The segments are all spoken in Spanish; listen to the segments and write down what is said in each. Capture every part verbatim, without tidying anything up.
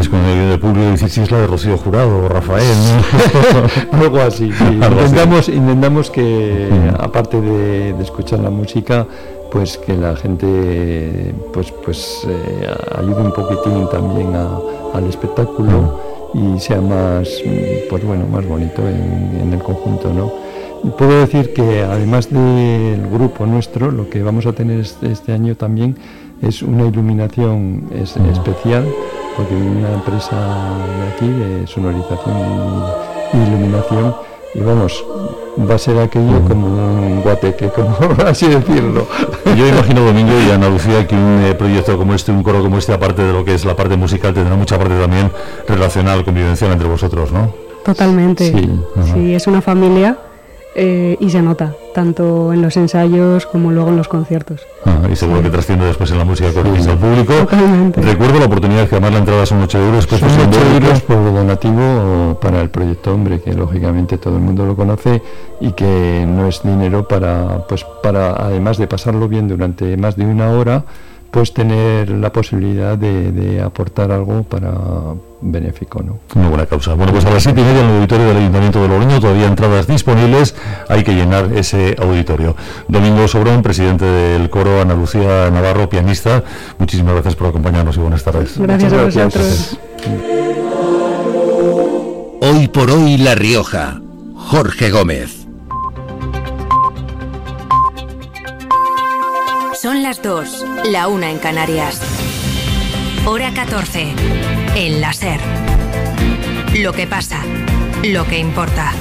con el público y decir si es la de Rocío Jurado o Rafael, ¿no? Algo así. Sí. Intentamos, intentamos que, mm. aparte de, de escuchar la música, pues que la gente pues pues eh, ayude un poquitín también a, al espectáculo mm. y sea más, pues bueno, más bonito en, en el conjunto, ¿no? Puedo decir que además del grupo nuestro, lo que vamos a tener este, este año también es una iluminación es, mm. especial, porque una empresa de aquí de sonorización y, y iluminación, y vamos, va a ser aquello como un guateque, como así decirlo. Yo imagino, Domingo y Ana Lucía, que un eh, proyecto como este, un coro como este, aparte de lo que es la parte musical, tendrá mucha parte también relacional, convivencial entre vosotros, ¿no? Totalmente. Sí, sí, es una familia. Eh, y se nota, tanto en los ensayos como luego en los conciertos. Ah, y seguro sí. que trasciende después en la música que organiza el público. Totalmente. Recuerdo la oportunidad que además la entrada son ocho euros. Pues son ocho euros por donativo para el Proyecto Hombre, que lógicamente todo el mundo lo conoce y que no es dinero para, pues para además de pasarlo bien durante más de una hora, pues tener la posibilidad de, de aportar algo para benéfico, ¿no? Una buena causa. Bueno, pues a las siete y media en el auditorio del Ayuntamiento de Logroño, todavía entradas disponibles, hay que llenar ese auditorio. Domingo Sobrón, presidente del coro, Ana Lucía Navarro, pianista, muchísimas gracias por acompañarnos y buenas tardes. Gracias a vosotros. Hoy por hoy La Rioja, Jorge Gómez. Son las dos, la una en Canarias. Hora catorce, en la SER. Lo que pasa, lo que importa.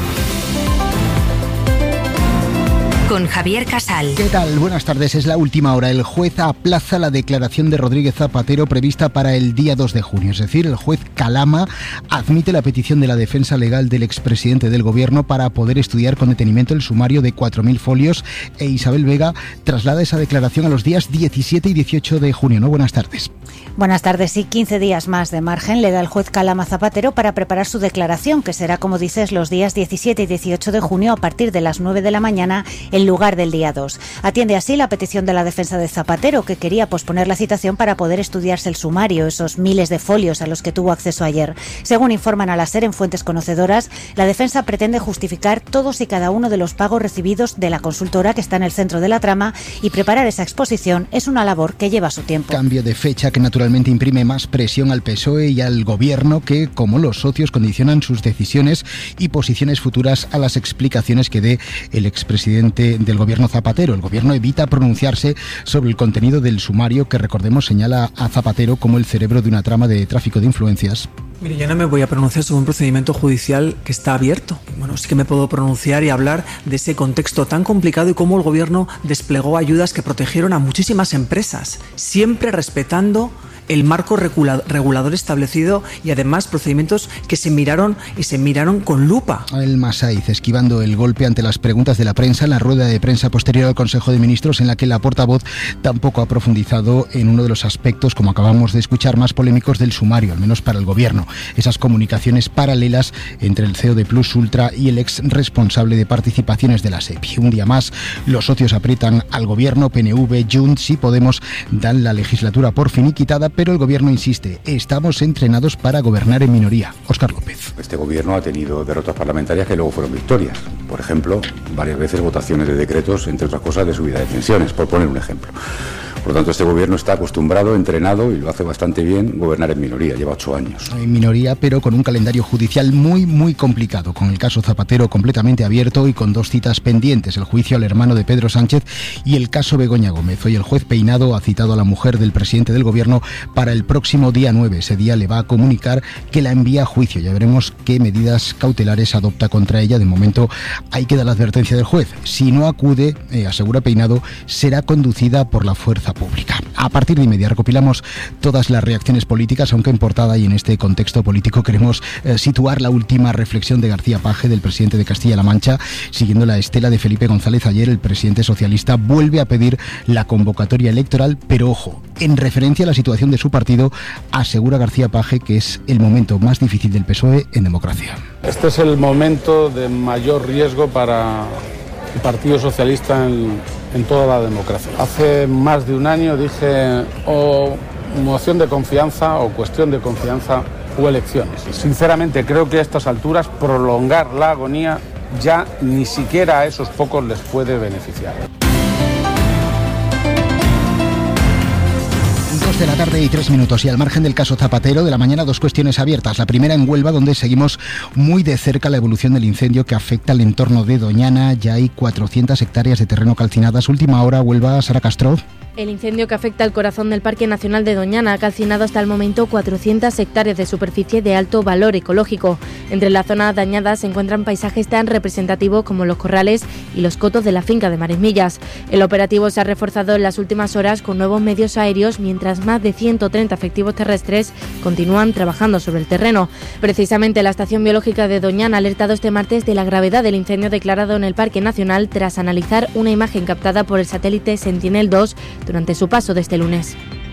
Con Javier Casal. ¿Qué tal? Buenas tardes. Es la última hora. El juez aplaza la declaración de Rodríguez Zapatero prevista para el día dos de junio. Es decir, el juez Calama admite la petición de la defensa legal del expresidente del gobierno para poder estudiar con detenimiento el sumario de cuatro mil folios, e Isabel Vega traslada esa declaración a los días diecisiete y dieciocho de junio. ¿No? Buenas tardes. Buenas tardes. Sí, quince días más de margen le da el juez Calama Zapatero para preparar su declaración, que será, como dices, los días diecisiete y dieciocho de junio a partir de las nueve de la mañana en lugar del día dos. Atiende así la petición de la defensa de Zapatero, que quería posponer la citación para poder estudiarse el sumario, esos miles de folios a los que tuvo acceso ayer. Según informan a la SER en fuentes conocedoras, la defensa pretende justificar todos y cada uno de los pagos recibidos de la consultora que está en el centro de la trama, y preparar esa exposición es una labor que lleva su tiempo. Cambio de fecha que naturalmente imprime más presión al P S O E y al gobierno, que, como los socios, condicionan sus decisiones y posiciones futuras a las explicaciones que dé el expresidente del gobierno Zapatero. El gobierno evita pronunciarse sobre el contenido del sumario, que, recordemos, señala a Zapatero como el cerebro de una trama de tráfico de influencias. Mire, yo no me voy a pronunciar sobre un procedimiento judicial que está abierto. Bueno, sí que me puedo pronunciar y hablar de ese contexto tan complicado y cómo el gobierno desplegó ayudas que protegieron a muchísimas empresas, siempre respetando el marco regulador establecido y además procedimientos que se miraron y se miraron con lupa. El Masaiz esquivando el golpe ante las preguntas de la prensa en la rueda de prensa posterior al Consejo de Ministros, en la que la portavoz tampoco ha profundizado en uno de los aspectos, como acabamos de escuchar, más polémicos del sumario, al menos para el gobierno: esas comunicaciones paralelas entre el C E O de Plus Ultra y el ex responsable de participaciones de la SEPI. Un día más, los socios aprietan al gobierno. P N V, Junts y Podemos dan la legislatura por finiquitada, pero el gobierno insiste: estamos entrenados para gobernar en minoría. Óscar López. Este gobierno ha tenido derrotas parlamentarias que luego fueron victorias. Por ejemplo, varias veces votaciones de decretos, entre otras cosas, de subida de pensiones, por poner un ejemplo. Por lo tanto, este gobierno está acostumbrado, entrenado, y lo hace bastante bien, gobernar en minoría. Lleva ocho años. En minoría, pero con un calendario judicial muy, muy complicado, con el caso Zapatero completamente abierto y con dos citas pendientes: el juicio al hermano de Pedro Sánchez y el caso Begoña Gómez. Hoy el juez Peinado ha citado a la mujer del presidente del gobierno para el próximo día nueve. Ese día le va a comunicar que la envía a juicio. Ya veremos qué medidas cautelares adopta contra ella. De momento hay que dar la advertencia del juez: si no acude, eh, asegura Peinado, será conducida por la fuerza pública. A partir de inmediato recopilamos todas las reacciones políticas, aunque en portada y en este contexto político queremos eh, situar la última reflexión de García Paje, del presidente de Castilla-La Mancha. Siguiendo la estela de Felipe González, ayer el presidente socialista vuelve a pedir la convocatoria electoral, pero ojo, en referencia a la situación de su partido, asegura García Paje que es el momento más difícil del P S O E en democracia. Este es el momento de mayor riesgo para el Partido Socialista en, en toda la democracia. Hace más de un año dije: o moción de confianza o cuestión de confianza o elecciones. Sinceramente creo que a estas alturas prolongar la agonía ya ni siquiera a esos pocos les puede beneficiar. De la tarde y tres minutos, y al margen del caso Zapatero, de la mañana dos cuestiones abiertas. La primera en Huelva, donde seguimos muy de cerca la evolución del incendio que afecta al entorno de Doñana. Ya hay cuatrocientas hectáreas de terreno calcinadas. Última hora, Huelva, Sara Castro. El incendio que afecta al corazón del Parque Nacional de Doñana ha calcinado hasta el momento cuatrocientas hectáreas de superficie de alto valor ecológico. Entre la zona dañada se encuentran paisajes tan representativos como los corrales y los cotos de la finca de Maresmillas. El operativo se ha reforzado en las últimas horas con nuevos medios aéreos, mientras más de ciento treinta efectivos terrestres continúan trabajando sobre el terreno. Precisamente la Estación Biológica de Doñana ha alertado este martes de la gravedad del incendio declarado en el Parque Nacional tras analizar una imagen captada por el satélite Sentinel dos durante su paso de este lunes.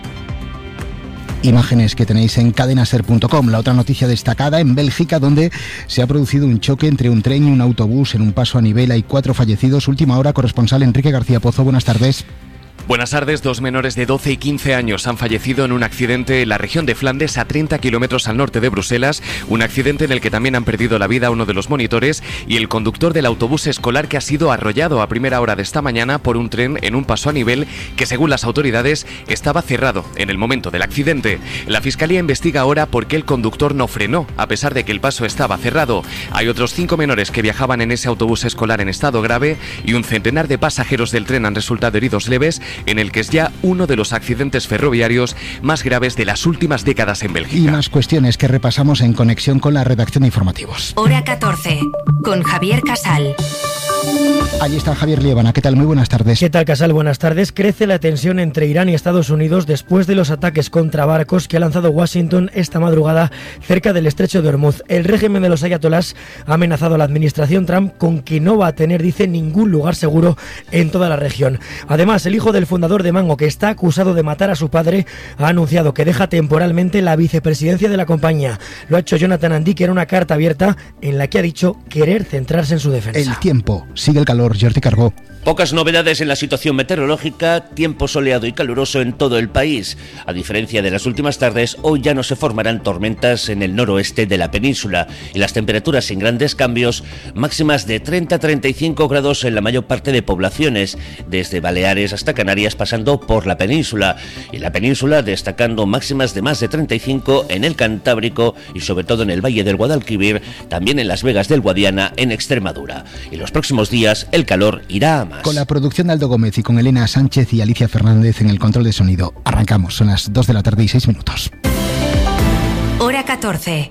Imágenes que tenéis en cadenaser punto com. La otra noticia destacada en Bélgica, donde se ha producido un choque entre un tren y un autobús en un paso a nivel. Hay cuatro fallecidos. Última hora, corresponsal Enrique García Pozo. Buenas tardes. Buenas tardes. Dos menores de doce y quince años han fallecido en un accidente en la región de Flandes, a treinta kilómetros al norte de Bruselas, un accidente en el que también han perdido la vida uno de los monitores y el conductor del autobús escolar, que ha sido arrollado a primera hora de esta mañana por un tren en un paso a nivel que, según las autoridades, estaba cerrado en el momento del accidente. La Fiscalía investiga ahora por qué el conductor no frenó, a pesar de que el paso estaba cerrado. Hay otros cinco menores que viajaban en ese autobús escolar en estado grave y un centenar de pasajeros del tren han resultado heridos leves, en el que es ya uno de los accidentes ferroviarios más graves de las últimas décadas en Bélgica. Y más cuestiones que repasamos en conexión con la redacción de informativos. Hora catorce, con Javier Casal. Allí está Javier Liébana. ¿Qué tal? Muy buenas tardes. ¿Qué tal, Casal? Buenas tardes. Crece la tensión entre Irán y Estados Unidos después de los ataques contra barcos que ha lanzado Washington esta madrugada cerca del estrecho de Hormuz. El régimen de los ayatolás ha amenazado a la administración Trump con que no va a tener, dice, ningún lugar seguro en toda la región. Además, el hijo del fundador de Mango, que está acusado de matar a su padre, ha anunciado que deja temporalmente la vicepresidencia de la compañía. Lo ha hecho Jonathan Andy, que era una carta abierta en la que ha dicho querer centrarse en su defensa. El tiempo. Sigue el calor. Jordi Carbó. Pocas novedades en la situación meteorológica, tiempo soleado y caluroso en todo el país. A diferencia de las últimas tardes, hoy ya no se formarán tormentas en el noroeste de la península y las temperaturas sin grandes cambios, máximas de treinta a treinta y cinco grados en la mayor parte de poblaciones, desde Baleares hasta Canarias pasando por la península. Y la península destacando máximas de más de treinta y cinco en el Cantábrico y sobre todo en el Valle del Guadalquivir, también en Las Vegas del Guadiana en Extremadura. Y los próximos días el calor irá a más. Con la producción de Aldo Gómez y con Elena Sánchez y Alicia Fernández en el control de sonido. Arrancamos, son las dos de la tarde y seis minutos. Hora catorce.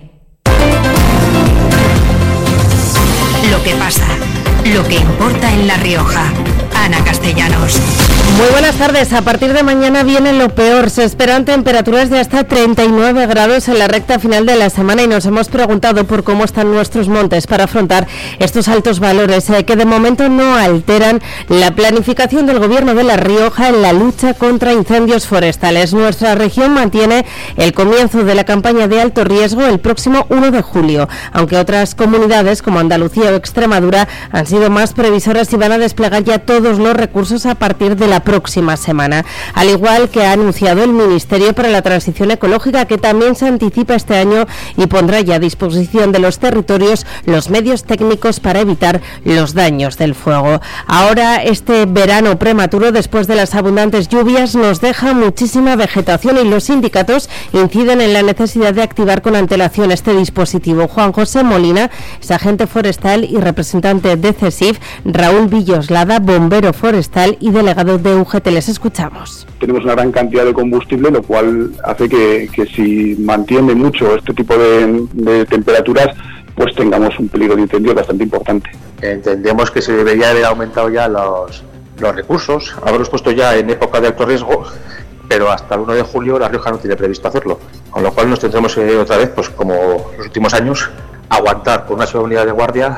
Lo que pasa, lo que importa en La Rioja. Ana Castellanos. Muy buenas tardes. A partir de mañana viene lo peor. Se esperan temperaturas de hasta treinta y nueve grados en la recta final de la semana y nos hemos preguntado por cómo están nuestros montes para afrontar estos altos valores eh, que de momento no alteran la planificación del Gobierno de La Rioja en la lucha contra incendios forestales. Nuestra región mantiene el comienzo de la campaña de alto riesgo el próximo uno de julio, aunque otras comunidades como Andalucía o Extremadura han sido más previsoras y van a desplegar ya todos los recursos a partir de la próxima semana, al igual que ha anunciado el Ministerio para la Transición Ecológica, que también se anticipa este año y pondrá ya a disposición de los territorios los medios técnicos para evitar los daños del fuego. Ahora, este verano prematuro, después de las abundantes lluvias, nos deja muchísima vegetación y los sindicatos inciden en la necesidad de activar con antelación este dispositivo. Juan José Molina es agente forestal y representante de CESIF, Raúl Villoslada, bombero forestal y delegado de U G T. Les escuchamos. Tenemos una gran cantidad de combustible, lo cual hace que, que si mantiene mucho este tipo de, de temperaturas, pues tengamos un peligro de incendio bastante importante. Entendemos que se debería haber aumentado ya los, los recursos, haberlos puesto ya en época de alto riesgo, pero hasta el uno de julio La Rioja no tiene previsto hacerlo, con lo cual nos tendremos eh, otra vez, pues como los últimos años, aguantar con una sola unidad de guardia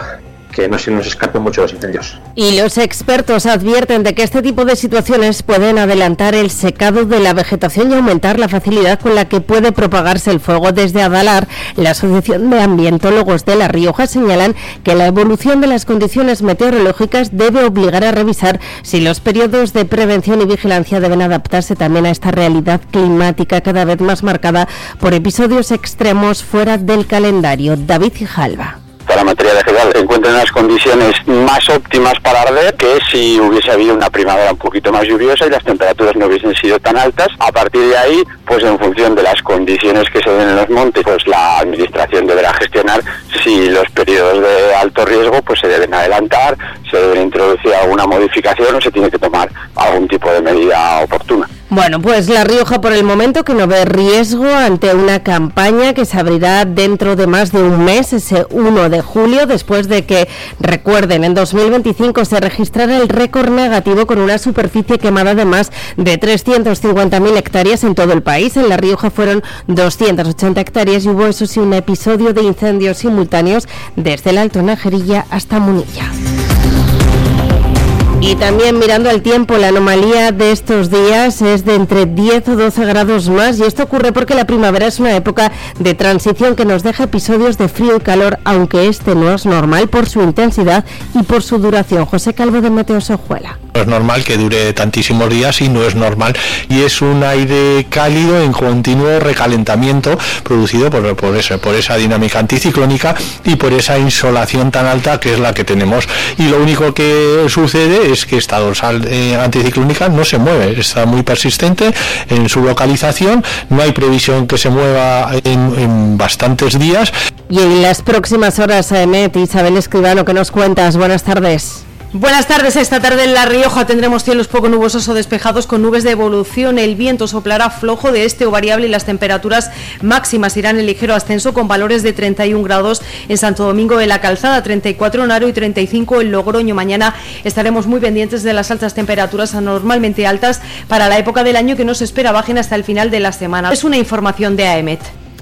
que no se nos escapen mucho los incendios. Y los expertos advierten de que este tipo de situaciones pueden adelantar el secado de la vegetación y aumentar la facilidad con la que puede propagarse el fuego. Desde Adalar, la Asociación de Ambientólogos de La Rioja señalan que la evolución de las condiciones meteorológicas debe obligar a revisar si los periodos de prevención y vigilancia deben adaptarse también a esta realidad climática cada vez más marcada por episodios extremos fuera del calendario. David Gijalba. La materia vegetal se encuentra en unas condiciones más óptimas para arder que si hubiese habido una primavera un poquito más lluviosa y las temperaturas no hubiesen sido tan altas. A partir de ahí, pues en función de las condiciones que se den en los montes, pues la administración deberá gestionar si los periodos de alto riesgo pues se deben adelantar, se debe introducir alguna modificación o se tiene que tomar algún tipo de medida oportuna. Bueno, pues La Rioja por el momento que no ve riesgo ante una campaña que se abrirá dentro de más de un mes, ese uno de julio, después de que, recuerden, en dos mil veinticinco se registrara el récord negativo con una superficie quemada de más de trescientas cincuenta mil hectáreas en todo el país. En La Rioja fueron doscientas ochenta hectáreas y hubo, eso sí, un episodio de incendios simultáneos desde el Alto Najerilla hasta Munilla. Y también mirando al tiempo, la anomalía de estos días es de entre diez o doce grados más, y esto ocurre porque la primavera es una época de transición que nos deja episodios de frío y calor, aunque este no es normal por su intensidad y por su duración. José Calvo de Meteosojuela. No es normal que dure tantísimos días y no es normal, y es un aire cálido en continuo recalentamiento producido por, por, eso, por esa dinámica anticiclónica y por esa insolación tan alta que es la que tenemos, y lo único que sucede es que esta dorsal eh, anticiclónica no se mueve, está muy persistente en su localización, no hay previsión que se mueva en, en bastantes días. Y en las próximas horas, Aemet, Isabel Escribano, ¿qué nos cuentas? Buenas tardes. Buenas tardes. Esta tarde en La Rioja tendremos cielos poco nubosos o despejados con nubes de evolución. El viento soplará flojo de este o variable y las temperaturas máximas irán en ligero ascenso con valores de treinta y un grados en Santo Domingo de la Calzada, treinta y cuatro en Haro y treinta y cinco en Logroño. Mañana estaremos muy pendientes de las altas temperaturas, anormalmente altas para la época del año, que no se espera bajen hasta el final de la semana. Es una información de Aemet.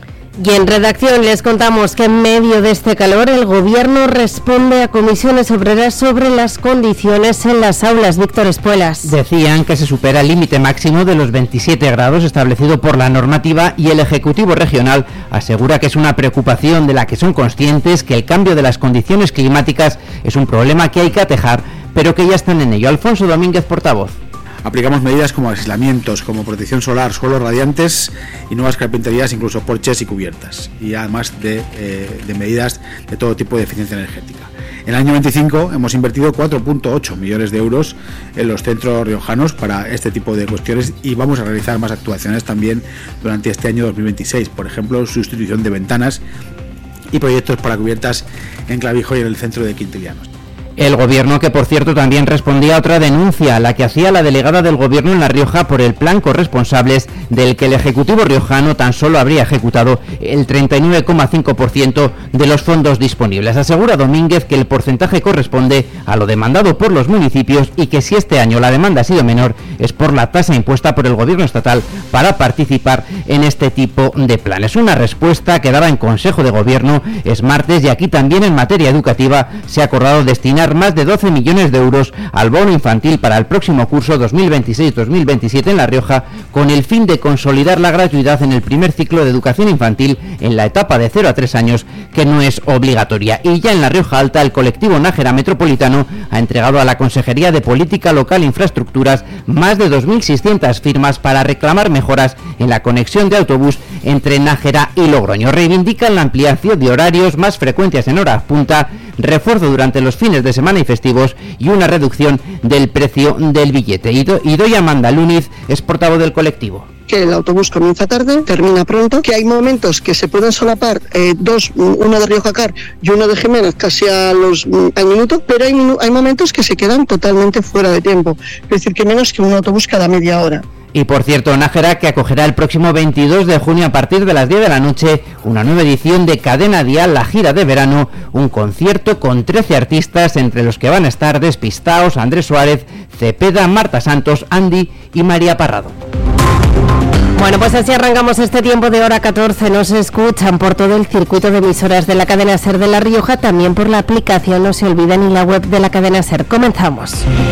Y en redacción les contamos que en medio de este calor el Gobierno responde a comisiones obreras sobre las condiciones en las aulas. Víctor Espuelas. Decían que se supera el límite máximo de los veintisiete grados establecido por la normativa, y el Ejecutivo Regional asegura que es una preocupación de la que son conscientes, que el cambio de las condiciones climáticas es un problema que hay que atajar, pero que ya están en ello. Alfonso Domínguez, portavoz. Aplicamos medidas como aislamientos, como protección solar, suelos radiantes y nuevas carpinterías, incluso porches y cubiertas, y además de, eh, de medidas de todo tipo de eficiencia energética. En el año veinticinco hemos invertido cuatro coma ocho millones de euros en los centros riojanos para este tipo de cuestiones, y vamos a realizar más actuaciones también durante este año dos mil veintiséis, por ejemplo, sustitución de ventanas y proyectos para cubiertas en Clavijo y en el centro de Quintilianos. El Gobierno, que por cierto también respondía a otra denuncia, la que hacía la delegada del Gobierno en La Rioja por el plan corresponsables, del que el Ejecutivo riojano tan solo habría ejecutado el treinta y nueve coma cinco por ciento de los fondos disponibles. Asegura Domínguez que el porcentaje corresponde a lo demandado por los municipios, y que si este año la demanda ha sido menor es por la tasa impuesta por el Gobierno estatal para participar en este tipo de planes. Una respuesta que daba en Consejo de Gobierno. Es martes y aquí también en materia educativa se ha acordado destinar más de doce millones de euros al bono infantil para el próximo curso dos mil veintiséis dos mil veintisiete en La Rioja, con el fin de consolidar la gratuidad en el primer ciclo de educación infantil en la etapa de cero a tres años, que no es obligatoria. Y ya en La Rioja Alta, el colectivo Nájera Metropolitano ha entregado a la Consejería de Política Local e Infraestructuras más de dos mil seiscientas firmas para reclamar mejoras en la conexión de autobús entre Nájera y Logroño. Reivindican la ampliación de horarios, más frecuencias en hora punta, refuerzo durante los fines de semana y festivos y una reducción del precio del billete. Idoia Mandaluniz es portavoz del colectivo. Que el autobús comienza tarde, termina pronto, que hay momentos que se pueden solapar eh, dos, uno de Rioja Car y uno de Jiménez casi a los, al minuto, pero hay, hay momentos que se quedan totalmente fuera de tiempo, es decir, que menos que un autobús cada media hora. Y por cierto, Nájera, que acogerá el próximo veintidós de junio a partir de las diez de la noche una nueva edición de Cadena Dial, la gira de verano, un concierto con trece artistas, entre los que van a estar Despistaos, Andrés Suárez, Cepeda, Marta Santos, Andy y María Parrado. Bueno, pues así arrancamos este tiempo de hora catorce. Nos escuchan por todo el circuito de emisoras de la cadena SER de La Rioja, también por la aplicación, no se olviden, y la web de la cadena SER. Comenzamos.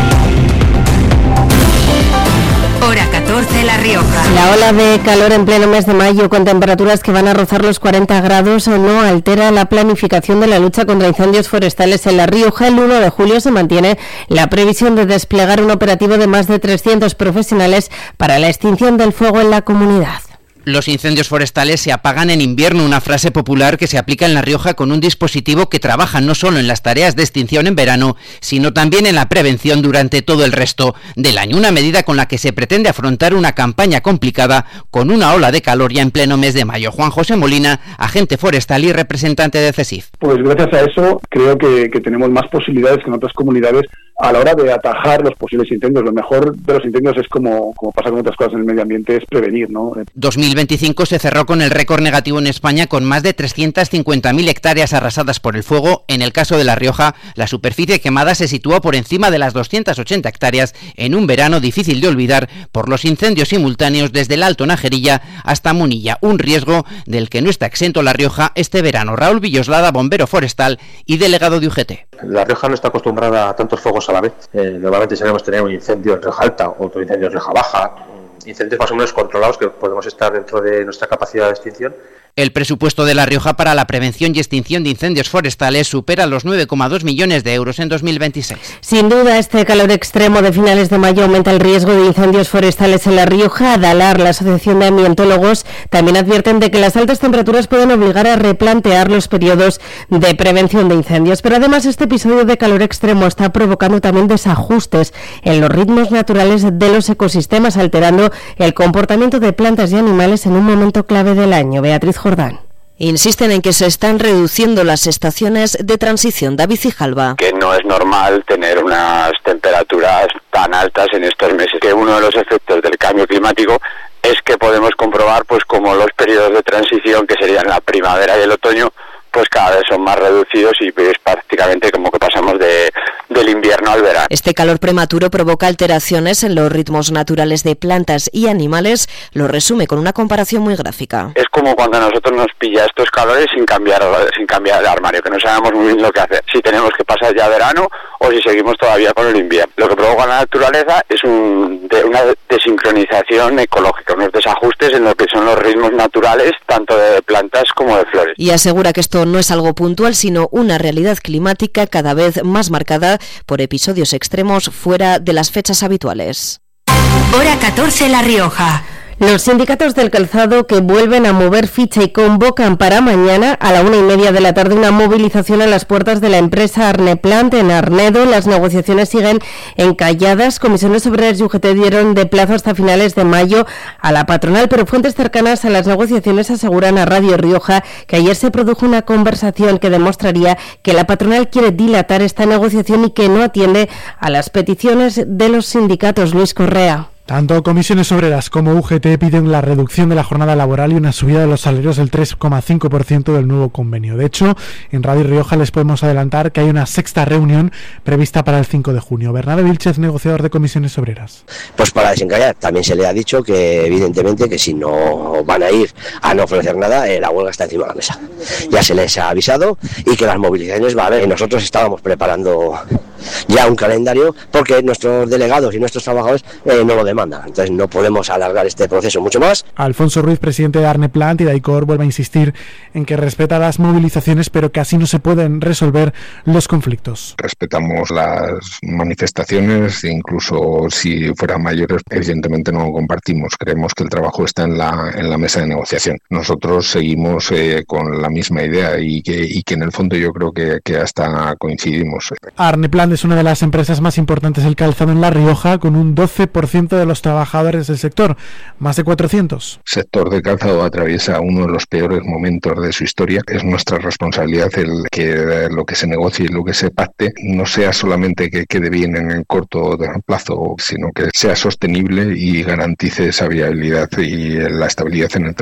Hora catorce, La Rioja. La ola de calor en pleno mes de mayo, con temperaturas que van a rozar los cuarenta grados, no altera la planificación de la lucha contra incendios forestales en La Rioja. El uno de julio se mantiene la previsión de desplegar un operativo de más de trescientos profesionales para la extinción del fuego en la comunidad. Los incendios forestales se apagan en invierno, una frase popular que se aplica en La Rioja con un dispositivo que trabaja no solo en las tareas de extinción en verano, sino también en la prevención durante todo el resto del año. Una medida con la que se pretende afrontar una campaña complicada con una ola de calor ya en pleno mes de mayo. Juan José Molina, agente forestal y representante de CESIF. Pues gracias a eso creo que, que tenemos más posibilidades que en otras comunidades a la hora de atajar los posibles incendios. Lo mejor de los incendios es, como, como pasa con otras cosas en el medio ambiente, es prevenir, ¿no? dos mil veinticinco se cerró con el récord negativo en España, con más de trescientas cincuenta mil hectáreas arrasadas por el fuego. En el caso de La Rioja, la superficie quemada se situó por encima de las doscientas ochenta hectáreas en un verano difícil de olvidar por los incendios simultáneos desde el Alto Najerilla hasta Munilla, un riesgo del que no está exento La Rioja este verano. Raúl Villoslada, bombero forestal y delegado de U G T. La Rioja no está acostumbrada a tantos fuegos a la vez. Eh, normalmente solemos tener un incendio en Rioja Alta, otro incendio en Rioja Baja, incendios más o menos controlados que podemos estar dentro de nuestra capacidad de extinción. El presupuesto de La Rioja para la prevención y extinción de incendios forestales supera los nueve coma dos millones de euros en dos mil veintiséis. Sin duda, este calor extremo de finales de mayo aumenta el riesgo de incendios forestales en La Rioja. Adalar, la Asociación de Ambientólogos, también advierten de que las altas temperaturas pueden obligar a replantear los periodos de prevención de incendios. Pero además, este episodio de calor extremo está provocando también desajustes en los ritmos naturales de los ecosistemas, alterando el comportamiento de plantas y animales en un momento clave del año. Beatriz Jordán. Insisten en que se están reduciendo las estaciones de transición. David Cijalba. Que no es normal tener unas temperaturas tan altas en estos meses. Que uno de los efectos del cambio climático es que podemos comprobar, pues, como los periodos de transición, que serían la primavera y el otoño, pues cada vez son más reducidos y es prácticamente como que pasamos de, del invierno al verano. Este calor prematuro provoca alteraciones en los ritmos naturales de plantas y animales. Lo resume con una comparación muy gráfica. Es como cuando a nosotros nos pilla estos calores sin cambiar sin cambiar el armario, que no sabemos muy bien lo que hacer. Si tenemos que pasar ya verano o si seguimos todavía con el invierno. Lo que provoca la naturaleza es un, de, una desincronización ecológica, unos desajustes en lo que son los ritmos naturales, tanto de plantas como de flores. Y asegura que esto no es algo puntual, sino una realidad climática cada vez más marcada por episodios extremos fuera de las fechas habituales. Hora catorce, La Rioja. Los sindicatos del calzado que vuelven a mover ficha y convocan para mañana a la una y media de la tarde una movilización a las puertas de la empresa Arneplant en Arnedo. Las negociaciones siguen encalladas. Comisiones Obreras y U G T dieron de plazo hasta finales de mayo a la patronal, pero fuentes cercanas a las negociaciones aseguran a Radio Rioja que ayer se produjo una conversación que demostraría que la patronal quiere dilatar esta negociación y que no atiende a las peticiones de los sindicatos. Luis Correa. Tanto Comisiones Obreras como U G T piden la reducción de la jornada laboral y una subida de los salarios del tres coma cinco por ciento del nuevo convenio. De hecho, en Radio Rioja les podemos adelantar que hay una sexta reunión prevista para el cinco de junio. Bernardo Vilchez, negociador de Comisiones Obreras. Pues para desencallar, también se le ha dicho que evidentemente que si no van a ir a no ofrecer nada, eh, la huelga está encima de la mesa. Ya se les ha avisado y que las movilizaciones va a haber. Nosotros estábamos preparando ya un calendario porque nuestros delegados y nuestros trabajadores eh, no lo demandan, entonces no podemos alargar este proceso mucho más. Alfonso Ruiz, presidente de Arneplant y Daicor, vuelve a insistir en que respeta las movilizaciones, pero que así no se pueden resolver los conflictos. Respetamos las manifestaciones, incluso si fueran mayores, evidentemente no lo compartimos. Creemos que el trabajo está en la en la mesa de negociación. Nosotros seguimos eh, con la misma idea y que, y que en el fondo yo creo que, que hasta coincidimos. Arneplant es una de las empresas más importantes del calzado en La Rioja, con un doce por ciento de los trabajadores del sector, más de cuatrocientos. El sector del calzado atraviesa uno de los peores momentos de su historia. Es nuestra responsabilidad el que lo que se negocie y lo que se pacte no sea solamente que quede bien en el corto plazo, sino que sea sostenible y garantice esa viabilidad y la estabilidad en el trabajo.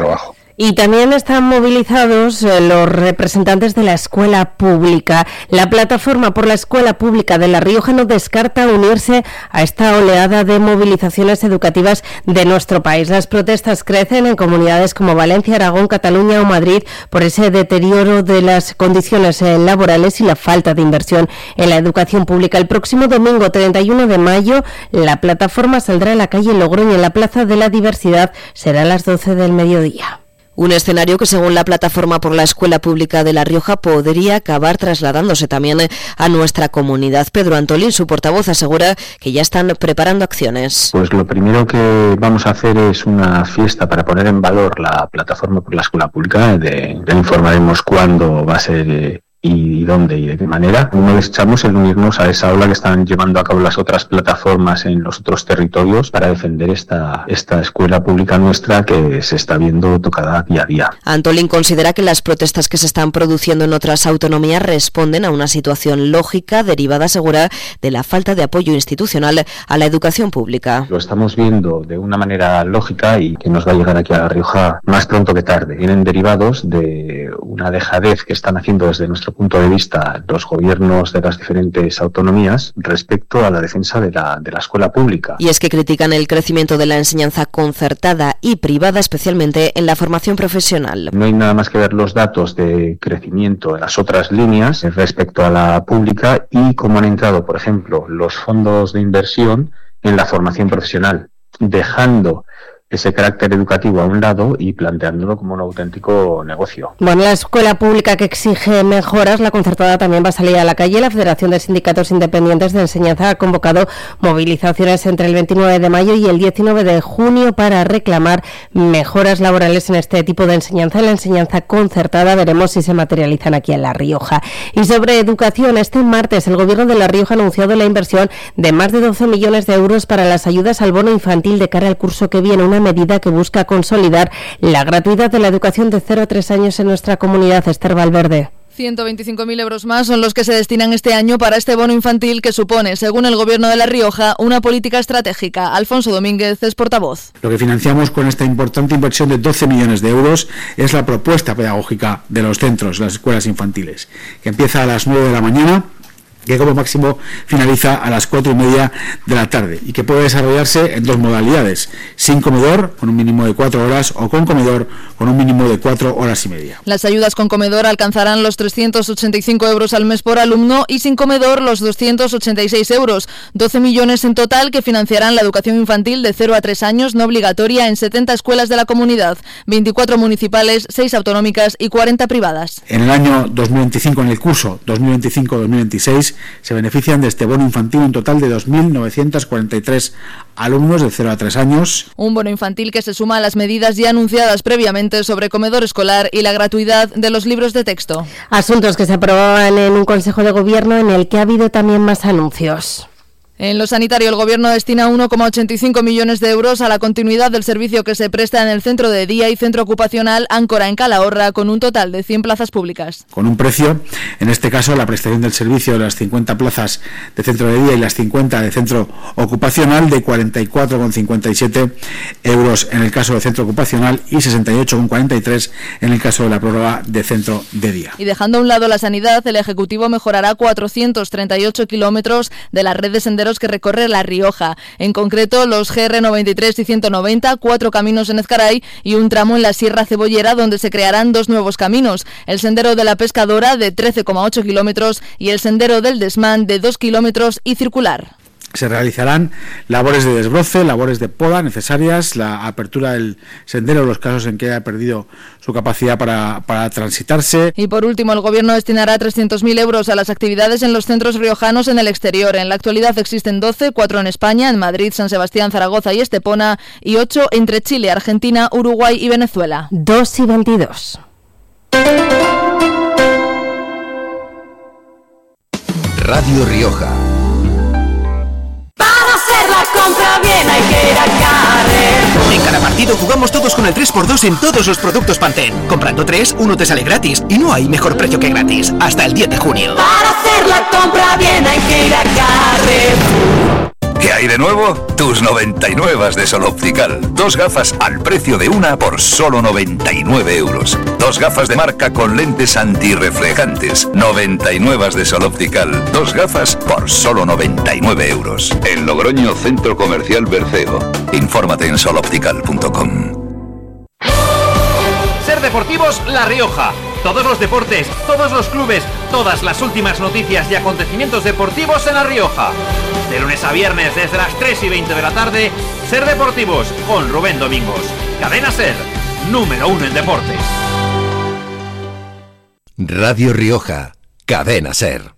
Y también están movilizados eh, los representantes de la escuela pública. La plataforma por la escuela pública de La Rioja no descarta unirse a esta oleada de movilizaciones educativas de nuestro país. Las protestas crecen en comunidades como Valencia, Aragón, Cataluña o Madrid por ese deterioro de las condiciones eh, laborales y la falta de inversión en la educación pública. El próximo domingo treinta y uno de mayo la plataforma saldrá a la calle Logroño en la Plaza de la Diversidad. Será a las doce del mediodía. Un escenario que, según la plataforma por la escuela pública de La Rioja, podría acabar trasladándose también a nuestra comunidad. Pedro Antolín, su portavoz, asegura que ya están preparando acciones. Pues lo primero que vamos a hacer es una fiesta para poner en valor la plataforma por la escuela pública. De, de informaremos cuándo va a ser eh, y dónde y de qué manera. No desechamos el unirnos a esa ola que están llevando a cabo las otras plataformas en los otros territorios para defender esta, esta escuela pública nuestra que se está viendo tocada día a día. Antolín considera que las protestas que se están produciendo en otras autonomías responden a una situación lógica derivada, asegura, de la falta de apoyo institucional a la educación pública. Lo estamos viendo de una manera lógica y que nos va a llegar aquí a La Rioja más pronto que tarde. Vienen derivados de una dejadez que están haciendo desde nuestro punto de vista los gobiernos de las diferentes autonomías respecto a la defensa de la, de la escuela pública. Y es que critican el crecimiento de la enseñanza concertada y privada, especialmente en la formación profesional. No hay nada más que ver los datos de crecimiento en las otras líneas respecto a la pública y cómo han entrado, por ejemplo, los fondos de inversión en la formación profesional, dejando ese carácter educativo a un lado y planteándolo como un auténtico negocio. Bueno, la escuela pública que exige mejoras, la concertada también va a salir a la calle. La Federación de Sindicatos Independientes de Enseñanza ha convocado movilizaciones entre el veintinueve de mayo y el diecinueve de junio para reclamar mejoras laborales en este tipo de enseñanza, en la enseñanza concertada. Veremos si se materializan aquí en La Rioja. Y sobre educación, este martes el Gobierno de La Rioja ha anunciado la inversión de más de doce millones de euros para las ayudas al bono infantil de cara al curso que viene, una medida que busca consolidar la gratuidad de la educación de cero a tres años en nuestra comunidad. Esther Valverde. ciento veinticinco mil euros más son los que se destinan este año para este bono infantil que supone, según el Gobierno de La Rioja, una política estratégica. Alfonso Domínguez es portavoz. Lo que financiamos con esta importante inversión de doce millones de euros es la propuesta pedagógica de los centros, las escuelas infantiles, que empieza a las nueve de la mañana, que como máximo finaliza a las cuatro y media de la tarde y que puede desarrollarse en dos modalidades: sin comedor, con un mínimo de cuatro horas, o con comedor, con un mínimo de cuatro horas y media. Las ayudas con comedor alcanzarán los trescientos ochenta y cinco euros al mes por alumno y sin comedor los doscientos ochenta y seis euros. doce millones en total que financiarán la educación infantil de cero a tres años no obligatoria en setenta escuelas de la comunidad, veinticuatro municipales, seis autonómicas y cuarenta privadas. En el año dos mil veinticinco, en el curso dos mil veinticinco dos mil veintiséis, se benefician de este bono infantil un total de dos mil novecientos cuarenta y tres alumnos de cero a tres años. Un bono infantil que se suma a las medidas ya anunciadas previamente sobre comedor escolar y la gratuidad de los libros de texto. Asuntos que se aprobaban en un Consejo de Gobierno en el que ha habido también más anuncios. En lo sanitario, el Gobierno destina uno coma ochenta y cinco millones de euros a la continuidad del servicio que se presta en el centro de día y centro ocupacional Áncora en Calahorra, con un total de cien plazas públicas. Con un precio, en este caso, la prestación del servicio de las cincuenta plazas de centro de día y las cincuenta de centro ocupacional, de cuarenta y cuatro coma cincuenta y siete euros en el caso de centro ocupacional y sesenta y ocho coma cuarenta y tres en el caso de la prórroga de centro de día. Y dejando a un lado la sanidad, el Ejecutivo mejorará cuatrocientos treinta y ocho kilómetros de la red de senderos que recorre La Rioja, en concreto los G R noventa y tres y ciento noventa, cuatro caminos en Ezcaray y un tramo en la Sierra Cebollera donde se crearán dos nuevos caminos, el Sendero de la Pescadora de trece coma ocho kilómetros y el Sendero del Desmán de dos kilómetros y circular. Se realizarán labores de desbroce, labores de poda necesarias, la apertura del sendero en los casos en que haya perdido su capacidad para, para transitarse. Y por último, el Gobierno destinará trescientos mil euros a las actividades en los centros riojanos en el exterior. En la actualidad existen doce, cuatro en España, en Madrid, San Sebastián, Zaragoza y Estepona, y ocho entre Chile, Argentina, Uruguay y Venezuela. dos y veintidós. Radio Rioja. La compra bien hay que ir a Carrefour. En cada partido jugamos todos con el tres por dos en todos los productos Pantene. Comprando tres, uno te sale gratis. Y no hay mejor precio que gratis. Hasta el diez de junio. Para hacer la compra bien hay que ir a Carrefour. ¿Qué hay de nuevo? Tus noventa y nueve de Sol Optical. Dos gafas al precio de una por solo noventa y nueve euros. Dos gafas de marca con lentes antirreflejantes. noventa y nueve de Sol Optical. Dos gafas por solo noventa y nueve euros. En Logroño, Centro Comercial Berceo. Infórmate en sol optical punto com. Ser Deportivos La Rioja. Todos los deportes, todos los clubes, todas las últimas noticias y acontecimientos deportivos en La Rioja. De lunes a viernes desde las tres y veinte de la tarde, Ser Deportivos con Rubén Domingos. Cadena Ser, número uno en deportes. Radio Rioja, Cadena Ser.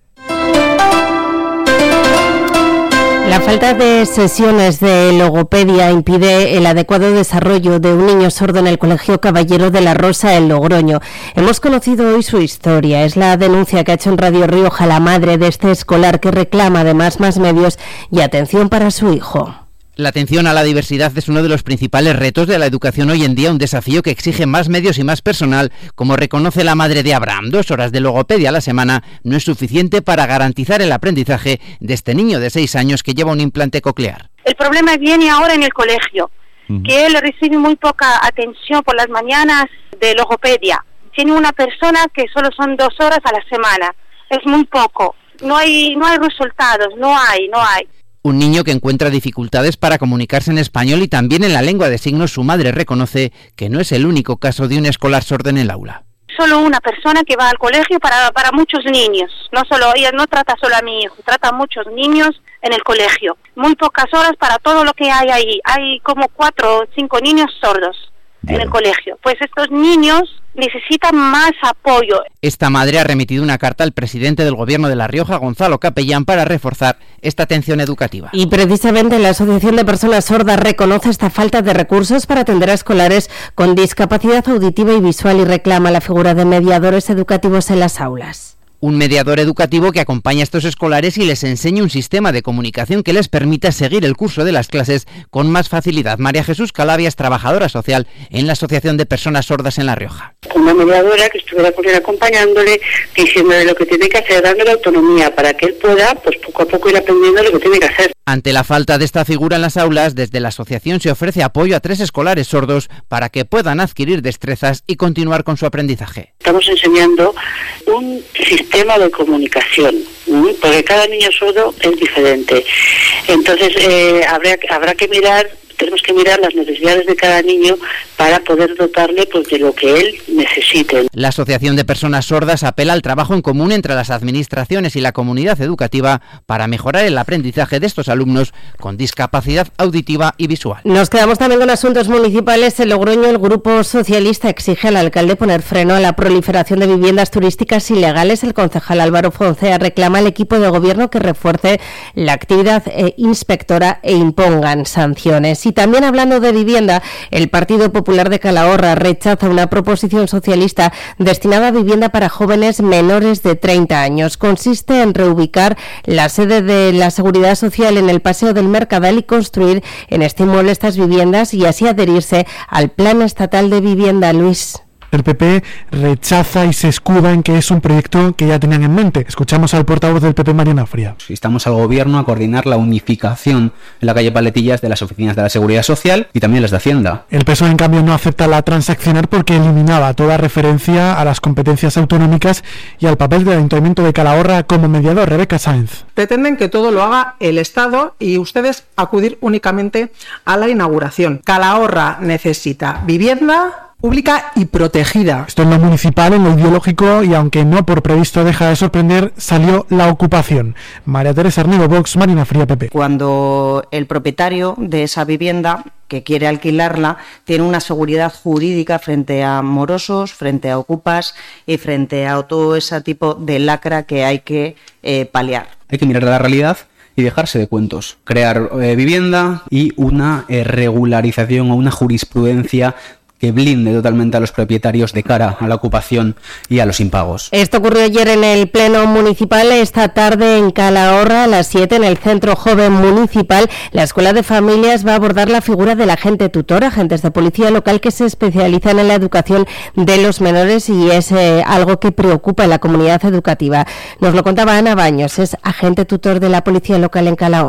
La falta de sesiones de logopedia impide el adecuado desarrollo de un niño sordo en el Colegio Caballero de la Rosa en Logroño. Hemos conocido hoy su historia. Es la denuncia que ha hecho en Radio Rioja la madre de este escolar, que reclama además más medios y atención para su hijo. La atención a la diversidad es uno de los principales retos de la educación hoy en día, un desafío que exige más medios y más personal, como reconoce la madre de Abraham. Dos horas de logopedia a la semana no es suficiente para garantizar el aprendizaje de este niño de seis años que lleva un implante coclear. El problema viene ahora en el colegio, uh-huh. que él recibe muy poca atención por las mañanas de logopedia. Tiene una persona que solo son dos horas a la semana, es muy poco. No hay, no hay resultados, no hay, no hay. Un niño que encuentra dificultades para comunicarse en español y también en la lengua de signos. Su madre reconoce que no es el único caso de un escolar sordo en el aula. Solo una persona que va al colegio para, para muchos niños. No solo ella no trata solo a mi hijo, trata a muchos niños en el colegio. Muy pocas horas para todo lo que hay ahí. Hay como cuatro o cinco niños sordos en el colegio. Pues estos niños necesitan más apoyo. Esta madre ha remitido una carta al presidente del Gobierno de La Rioja, Gonzalo Capellán, para reforzar esta atención educativa. Y precisamente la Asociación de Personas Sordas reconoce esta falta de recursos para atender a escolares con discapacidad auditiva y visual y reclama la figura de mediadores educativos en las aulas. Un mediador educativo que acompaña a estos escolares y les enseñe un sistema de comunicación que les permita seguir el curso de las clases con más facilidad. María Jesús Calabia es trabajadora social en la Asociación de Personas Sordas en La Rioja. Una mediadora que estuviera con él acompañándole, diciéndole lo que tiene que hacer, dándole autonomía para que él pueda, pues poco a poco ir aprendiendo lo que tiene que hacer. Ante la falta de esta figura en las aulas, desde la asociación se ofrece apoyo a tres escolares sordos para que puedan adquirir destrezas y continuar con su aprendizaje. Estamos enseñando un sistema de comunicación, ¿sí? Porque cada niño sordo es diferente. Entonces eh, habrá, habrá que mirar, tenemos que mirar las necesidades de cada niño para poder dotarle pues, de lo que él necesite. La Asociación de Personas Sordas apela al trabajo en común entre las administraciones y la comunidad educativa para mejorar el aprendizaje de estos alumnos con discapacidad auditiva y visual. Nos quedamos también con asuntos municipales. En Logroño, el Grupo Socialista exige al alcalde poner freno a la proliferación de viviendas turísticas ilegales. El concejal Álvaro Foncea reclama al equipo de gobierno que refuerce la actividad eh, inspectora e impongan sanciones. Y también hablando de vivienda, el Partido Popular de Calahorra rechaza una proposición socialista destinada a vivienda para jóvenes menores de treinta años. Consiste en reubicar la sede de la Seguridad Social en el Paseo del Mercadal y construir en este inmueble estas viviendas y así adherirse al Plan Estatal de Vivienda. Luis. El P P rechaza y se escuda en que es un proyecto que ya tenían en mente. Escuchamos al portavoz del P P, Mariana Fría. Instamos al Gobierno a coordinar la unificación en la calle Paletillas de las oficinas de la Seguridad Social y también las de Hacienda. El P S O E, en cambio, no acepta la transaccional porque eliminaba toda referencia a las competencias autonómicas y al papel del Ayuntamiento de Calahorra como mediador. Rebeca Sáenz. Pretenden que todo lo haga el Estado y ustedes acudir únicamente a la inauguración. Calahorra necesita vivienda pública y protegida. Esto en lo municipal, en lo ideológico, y aunque no por previsto deja de sorprender, salió la ocupación. María Teresa Arnido, Vox, Marina Fría, P P. Cuando el propietario de esa vivienda que quiere alquilarla tiene una seguridad jurídica frente a morosos, frente a ocupas y frente a todo ese tipo de lacra que hay que eh, paliar. Hay que mirar la realidad y dejarse de cuentos, crear eh, vivienda y una eh, regularización o una jurisprudencia que blinde totalmente a los propietarios de cara a la ocupación y a los impagos. Esto ocurrió ayer en el Pleno Municipal, esta tarde en Calahorra, a las siete, en el Centro Joven Municipal. La Escuela de Familias va a abordar la figura del agente tutor, agentes de policía local que se especializan en la educación de los menores y es eh, algo que preocupa a la comunidad educativa. Nos lo contaba Ana Baños, es agente tutor de la policía local en Calahorra.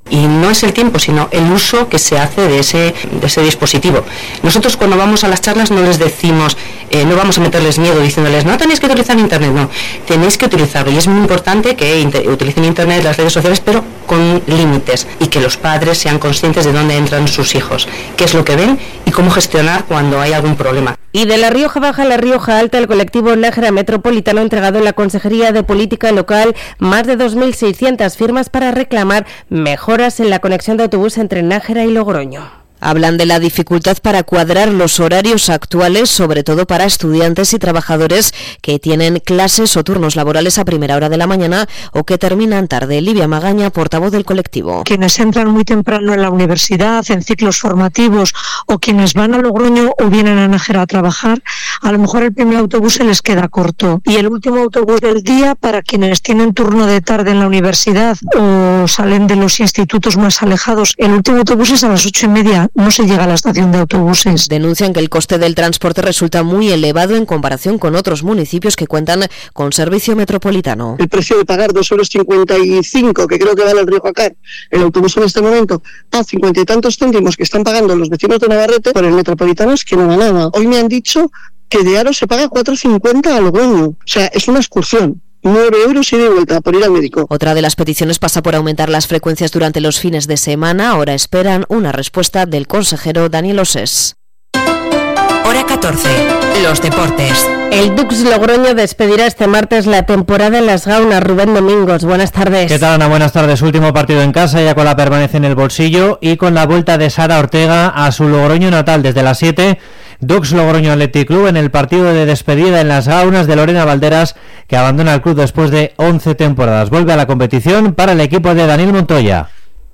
Y no es el tiempo, sino el uso que se hace de ese, de ese dispositivo. Nosotros cuando vamos a las charlas no les decimos, eh, no vamos a meterles miedo diciéndoles, no tenéis que utilizar Internet, no, tenéis que utilizarlo. Y es muy importante que inter- utilicen Internet, las redes sociales, pero con límites, y que los padres sean conscientes de dónde entran sus hijos, qué es lo que ven y cómo gestionar cuando hay algún problema. Y de La Rioja Baja a La Rioja Alta, el colectivo Nájera Metropolitano ha entregado en la Consejería de Política Local más de dos mil seiscientas firmas para reclamar mejoras en la conexión de autobús entre Nájera y Logroño. Hablan de la dificultad para cuadrar los horarios actuales, sobre todo para estudiantes y trabajadores que tienen clases o turnos laborales a primera hora de la mañana o que terminan tarde. Livia Magaña, portavoz del colectivo. Quienes entran muy temprano en la universidad, en ciclos formativos, o quienes van a Logroño o vienen a Nájera a trabajar, a lo mejor el primer autobús se les queda corto. Y el último autobús del día, para quienes tienen turno de tarde en la universidad o salen de los institutos más alejados, el último autobús es a las ocho y media. No se llega a la estación de autobuses. Denuncian que el coste del transporte resulta muy elevado en comparación con otros municipios que cuentan con servicio metropolitano. El precio de pagar dos euros cincuenta y cinco, que creo que vale el Rioja Car, el autobús en este momento, a cincuenta y tantos céntimos que están pagando los vecinos de Navarrete, por el metropolitano es que no va nada. Hoy me han dicho que de Aro se paga cuatro cincuenta a Logroño. O sea, es una excursión. nueve euros y de vuelta por ir al médico. Otra de las peticiones pasa por aumentar las frecuencias durante los fines de semana. Ahora esperan una respuesta del consejero Daniel Osés. Hora catorce. Los deportes. El Dux Logroño despedirá este martes la temporada en las Gaunas. Rubén Domingos, buenas tardes. ¿Qué tal, Ana? Buenas tardes. Último partido en casa, ya con la permanencia en el bolsillo y con la vuelta de Sara Ortega a su Logroño natal desde las siete. Dux Logroño Athletic Club en el partido de despedida en las Gaunas de Lorena Valderas, que abandona el club después de once temporadas. Vuelve a la competición para el equipo de Daniel Montoya.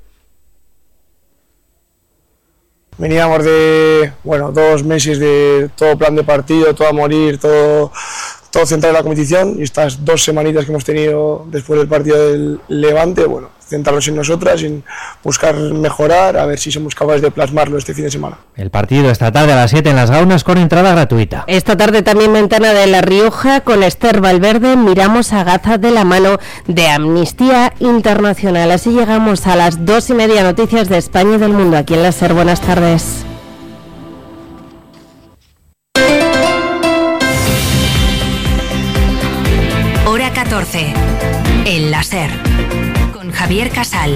Veníamos de, bueno, dos meses de todo plan de partido, todo a morir, todo, todo centrado en la competición, y estas dos semanitas que hemos tenido después del partido del Levante, bueno, centrarnos en nosotras, en buscar mejorar, a ver si somos capaces de plasmarlo este fin de semana. El partido esta tarde a las siete en las Gaunas con entrada gratuita. Esta tarde también Ventana de La Rioja con Esther Valverde. Miramos a Gaza de la mano de Amnistía Internacional. Así llegamos a las dos y media, noticias de España y del mundo aquí en la SER. Buenas tardes. Hora catorce. En la SER. Con Javier Casal.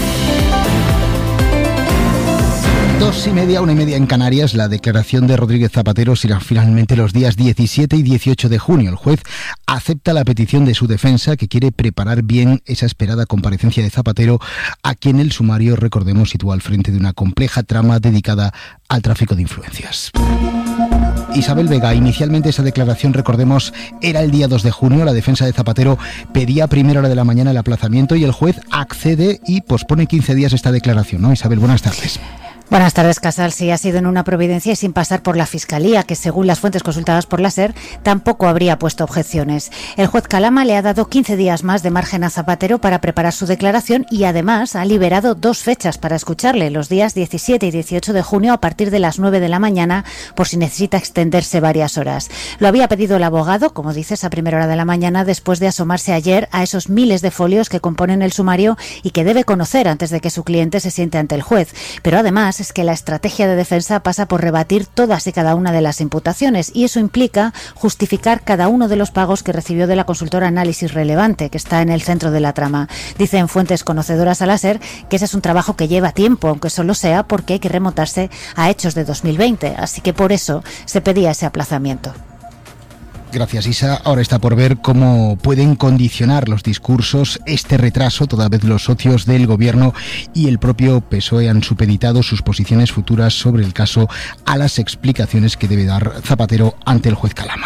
Dos y media, una y media en Canarias. La declaración de Rodríguez Zapatero será finalmente los días diecisiete y dieciocho de junio. El juez acepta la petición de su defensa, que quiere preparar bien esa esperada comparecencia de Zapatero, a quien el sumario, recordemos, sitúa al frente de una compleja trama dedicada al tráfico de influencias. Isabel Vega, inicialmente esa declaración, recordemos, era el día dos de junio. La defensa de Zapatero pedía a primera hora de la mañana el aplazamiento y el juez accede y pospone quince días esta declaración, ¿no? Isabel, buenas tardes. Buenas tardes, Casal. Sí, ha sido en una providencia y sin pasar por la Fiscalía, que según las fuentes consultadas por la SER, tampoco habría puesto objeciones. El juez Calama le ha dado quince días más de margen a Zapatero para preparar su declaración y además ha liberado dos fechas para escucharle, los días diecisiete y dieciocho de junio a partir de las nueve de la mañana, por si necesita extenderse varias horas. Lo había pedido el abogado, como dices, a primera hora de la mañana, después de asomarse ayer a esos miles de folios que componen el sumario y que debe conocer antes de que su cliente se siente ante el juez. Pero además es que la estrategia de defensa pasa por rebatir todas y cada una de las imputaciones, y eso implica justificar cada uno de los pagos que recibió de la consultora Análisis Relevante, que está en el centro de la trama. Dicen fuentes conocedoras a la SER que ese es un trabajo que lleva tiempo, aunque solo sea porque hay que remontarse a hechos de dos mil veinte, así que por eso se pedía ese aplazamiento. Gracias, Isa. Ahora está por ver cómo pueden condicionar los discursos este retraso, toda vez los socios del Gobierno y el propio P S O E han supeditado sus posiciones futuras sobre el caso a las explicaciones que debe dar Zapatero ante el juez Calama.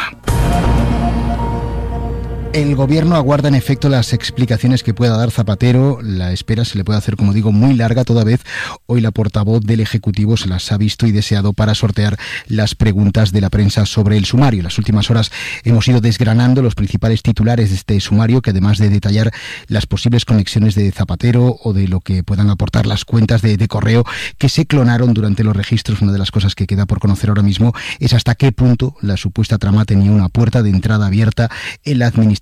El Gobierno aguarda en efecto las explicaciones que pueda dar Zapatero. La espera se le puede hacer, como digo, muy larga, toda vez hoy la portavoz del Ejecutivo se las ha visto y deseado para sortear las preguntas de la prensa sobre el sumario. En las últimas horas hemos ido desgranando los principales titulares de este sumario, que además de detallar las posibles conexiones de Zapatero o de lo que puedan aportar las cuentas de, de correo que se clonaron durante los registros, una de las cosas que queda por conocer ahora mismo es hasta qué punto la supuesta trama tenía una puerta de entrada abierta en la administración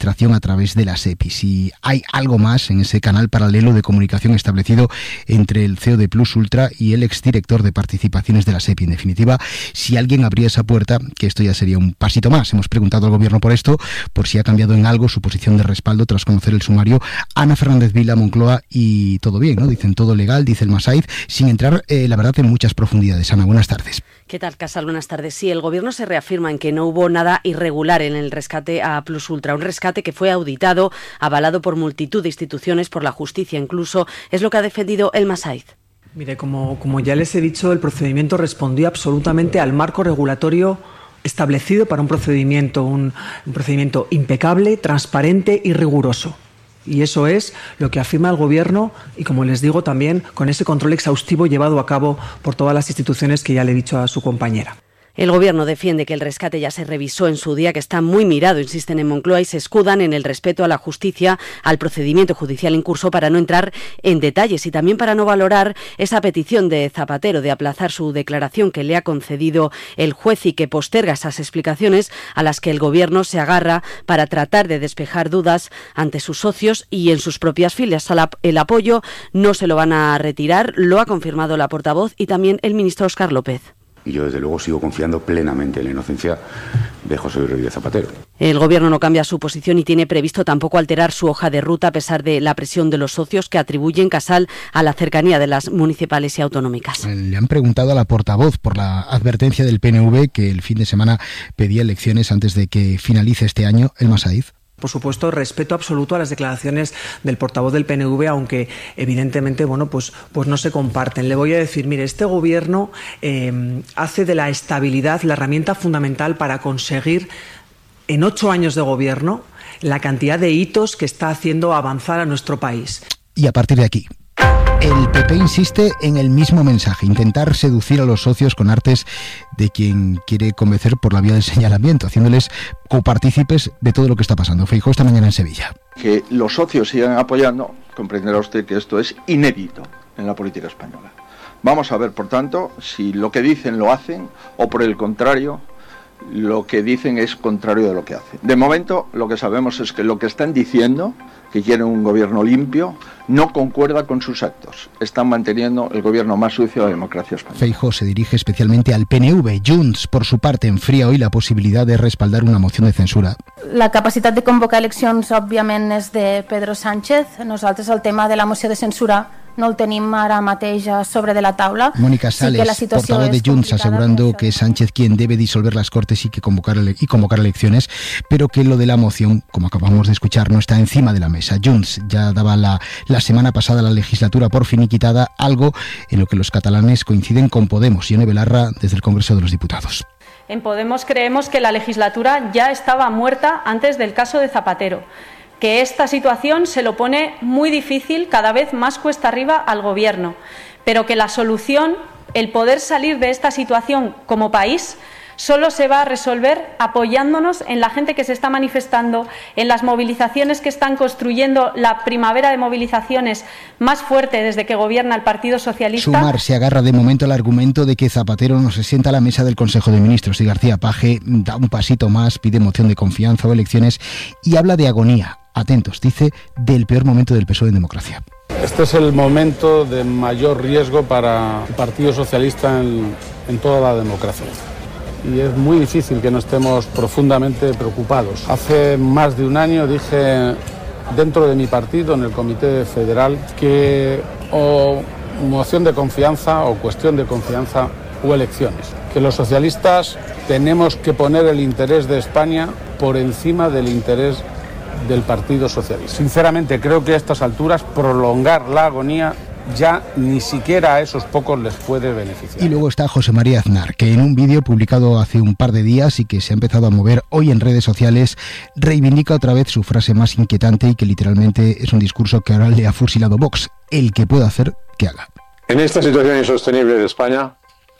administración a través de la SEPI. Si hay algo más en ese canal paralelo de comunicación establecido entre el C E O de Plus Ultra y el exdirector de participaciones de la SEPI. En definitiva, si alguien abría esa puerta, que esto ya sería un pasito más. Hemos preguntado al gobierno por esto, por si ha cambiado en algo su posición de respaldo tras conocer el sumario. Ana Fernández Vila, Moncloa, y todo bien, ¿no? Dicen todo legal, dice el Masaiz, sin entrar, eh, la verdad, en muchas profundidades. Ana, buenas tardes. ¿Qué tal, Casal? Buenas tardes. Sí, el Gobierno se reafirma en que no hubo nada irregular en el rescate a Plus Ultra, un rescate que fue auditado, avalado por multitud de instituciones, por la justicia incluso, es lo que ha defendido el Masaiz. Mire, como, como ya les he dicho, el procedimiento respondió absolutamente al marco regulatorio establecido para un procedimiento, un, un procedimiento impecable, transparente y riguroso. Y eso es lo que afirma el Gobierno y, como les digo, también con ese control exhaustivo llevado a cabo por todas las instituciones que ya le he dicho a su compañera. El Gobierno defiende que el rescate ya se revisó en su día, que está muy mirado, insisten en Moncloa, y se escudan en el respeto a la justicia, al procedimiento judicial en curso, para no entrar en detalles y también para no valorar esa petición de Zapatero de aplazar su declaración que le ha concedido el juez y que posterga esas explicaciones a las que el Gobierno se agarra para tratar de despejar dudas ante sus socios y en sus propias filas. El apoyo no se lo van a retirar, lo ha confirmado la portavoz y también el ministro Óscar López. Y yo, desde luego, sigo confiando plenamente en la inocencia de José Luis Rodríguez Zapatero. El Gobierno no cambia su posición y tiene previsto tampoco alterar su hoja de ruta a pesar de la presión de los socios que atribuyen, Casal, a la cercanía de las municipales y autonómicas. Le han preguntado a la portavoz por la advertencia del P N V que el fin de semana pedía elecciones antes de que finalice este año. El Masaiz. Por supuesto, respeto absoluto a las declaraciones del portavoz del P N V, aunque evidentemente, bueno, pues, pues no se comparten. Le voy a decir, mire, este Gobierno eh, hace de la estabilidad la herramienta fundamental para conseguir en ocho años de gobierno la cantidad de hitos que está haciendo avanzar a nuestro país. Y a partir de aquí, el P P insiste en el mismo mensaje, intentar seducir a los socios con artes de quien quiere convencer por la vía del señalamiento, haciéndoles copartícipes de todo lo que está pasando. Feijóo esta mañana en Sevilla. Que los socios sigan apoyando, comprenderá usted que esto es inédito en la política española. Vamos a ver, por tanto, si lo que dicen lo hacen o, por el contrario, lo que dicen es contrario de lo que hacen. De momento, lo que sabemos es que lo que están diciendo, que quieren un gobierno limpio, no concuerda con sus actos. Están manteniendo el gobierno más sucio de la democracia española. Feijóo se dirige especialmente al P N V. Junts, por su parte, enfría hoy la posibilidad de respaldar una moción de censura. La capacitat de convocar eleccions, òbviament, és de Pedro Sánchez. Nosaltres el tema de la moció de censura no el tenim ara mateix sobre de la taula. Mónica Sales, sí, portavoz de Junts, asegurando que es Sánchez quien debe disolver las Cortes y que convocar y convocar elecciones, pero que lo de la moción, como acabamos de escuchar, no está encima de la mesa. Junts ya daba la, la semana pasada la legislatura por finiquitada, algo en lo que los catalanes coinciden con Podemos. Ione Belarra, desde el Congreso de los Diputados. En Podemos creemos que la legislatura ya estaba muerta antes del caso de Zapatero, que esta situación se lo pone muy difícil, cada vez más cuesta arriba al Gobierno, pero que la solución, el poder salir de esta situación como país, solo se va a resolver apoyándonos en la gente que se está manifestando, en las movilizaciones que están construyendo la primavera de movilizaciones más fuerte desde que gobierna el Partido Socialista. Sumar se agarra de momento al argumento de que Zapatero no se sienta a la mesa del Consejo de Ministros y García Paje da un pasito más, pide moción de confianza o elecciones y habla de agonía. Atentos, dice, del peor momento del P S O E en democracia. Este es el momento de mayor riesgo para el Partido Socialista en, en toda la democracia. Y es muy difícil que no estemos profundamente preocupados. Hace más de un año dije dentro de mi partido, en el Comité Federal, que o moción de confianza o cuestión de confianza o elecciones. Que los socialistas tenemos que poner el interés de España por encima del interés del Partido Socialista. Sinceramente, creo que a estas alturas prolongar la agonía ya ni siquiera a esos pocos les puede beneficiar. Y luego está José María Aznar, que en un vídeo publicado hace un par de días y que se ha empezado a mover hoy en redes sociales, reivindica otra vez su frase más inquietante y que literalmente es un discurso que ahora le ha fusilado Vox. El que pueda hacer, que haga. En esta situación insostenible de España,